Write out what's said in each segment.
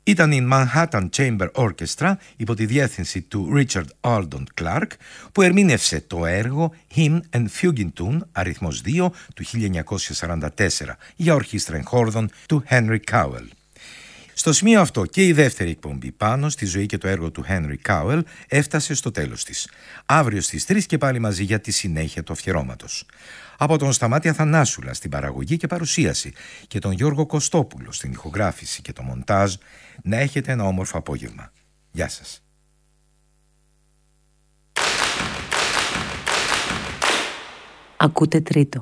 Ήταν η Manhattan Chamber Orchestra υπό τη διεύθυνση του Richard Alden Clark που ερμήνευσε το έργο Hymn and Fugue Tune αριθμός 2 του 1944 για ορχήστρα εγχόρδων του Henry Cowell. Στο σημείο αυτό και η δεύτερη εκπομπή πάνω στη ζωή και το έργο του Henry Cowell έφτασε στο τέλος της. Αύριο στις 3 και πάλι μαζί για τη συνέχεια του αφιερώματος. Από τον Σταμάτη Αθανάσουλα στην παραγωγή και παρουσίαση και τον Γιώργο Κωστόπουλο στην ηχογράφηση και το μοντάζ, να έχετε ένα όμορφο απόγευμα. Γεια σας. Ακούτε τρίτο.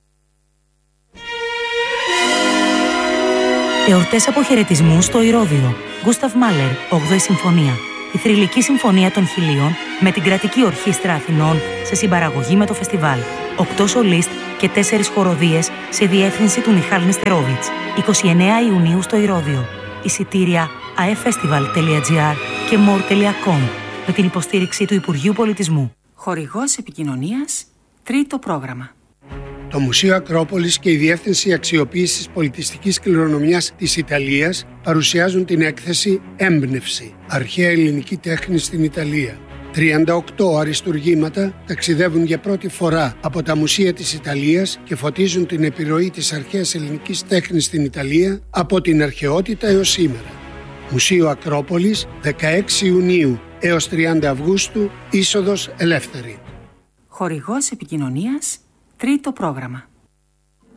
Εορτές αποχαιρετισμού στο Ηρώδειο. Γκούσταβ Μάλερ, 8η Συμφωνία. Η θρυλική συμφωνία των Χιλίων με την Κρατική Ορχήστρα Αθηνών σε συμπαραγωγή με το φεστιβάλ. 8 σολίστ και 4 χοροδίες σε διεύθυνση του Μιχάλ Νεστερόβιτς. 29 Ιουνίου στο Ηρώδειο. Εισιτήρια aeffestival.gr και more.com με την υποστήριξη του Υπουργείου Πολιτισμού. Χορηγός επικοινωνίας, τρίτο πρόγραμμα. Το Μουσείο Ακρόπολης και η Διεύθυνση Αξιοποίησης Πολιτιστικής Κληρονομιάς της Ιταλίας παρουσιάζουν την έκθεση «Έμπνευση. Αρχαία ελληνική τέχνη στην Ιταλία». 38 αριστουργήματα ταξιδεύουν για πρώτη φορά από τα μουσεία της Ιταλίας και φωτίζουν την επιρροή της αρχαίας ελληνικής τέχνης στην Ιταλία από την αρχαιότητα έως σήμερα. Μουσείο Ακρόπολης, 16 Ιουνίου έως 30 Αυγούστου, είσοδος ελεύθερη. Χορηγός επικοινωνίας, τρίτο πρόγραμμα.